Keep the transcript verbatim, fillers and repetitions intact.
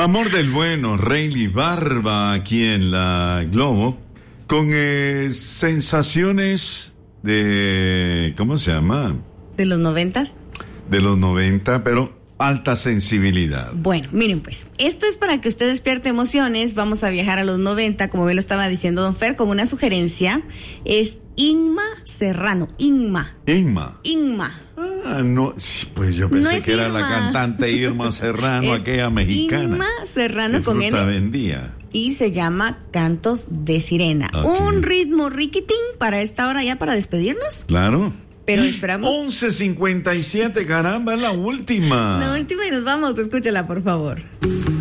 Amor del bueno, Rayleigh Barba, aquí en la Globo, con eh, sensaciones de, ¿cómo se llama? ¿De los noventas? De los noventa, pero alta sensibilidad. Bueno, miren pues, esto es para que usted despierte emociones. Vamos a viajar a los noventa, como bien lo estaba diciendo don Fer, con una sugerencia. Es Inma Serrano, Inma. Inma. Inma. Ah, no, sí, pues yo pensé No que era Irma. la cantante Irma Serrano, Es aquella mexicana. Inma Serrano que con fruta N. vendía. Y se llama Cantos de Sirena. Okay. Un ritmo riquitín para esta hora ya para despedirnos. Claro. Pero esperamos. once cincuenta y siete, caramba, es la última. La última y nos vamos. Escúchala, por favor.